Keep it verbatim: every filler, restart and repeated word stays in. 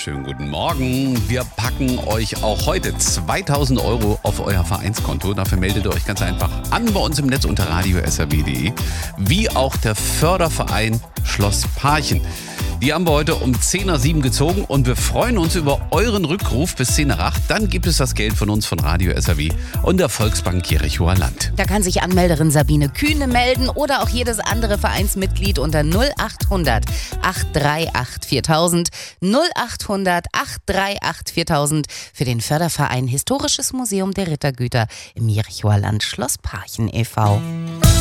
wunderschönen guten Morgen. Wir packen euch auch heute zweitausend Euro auf euer Vereinskonto. Dafür meldet ihr euch ganz einfach an bei uns im Netz unter radio s r w punkt d e. Wie auch der Förderverein Schloss Parchen. Die haben wir heute um zehn nach sieben gezogen und wir freuen uns über euren Rückruf bis zehn nach acht. Dann gibt es das Geld von uns von Radio S R W und der Volksbank Jerichower Land. Da kann sich Anmelderin Sabine Kühne melden oder auch jedes andere Vereinsmitglied unter null acht hundert acht drei acht viertausend null acht hundert acht drei acht viertausend für den Förderverein Historisches Museum der Rittergüter im Jerichower Land Schloss Parchen e V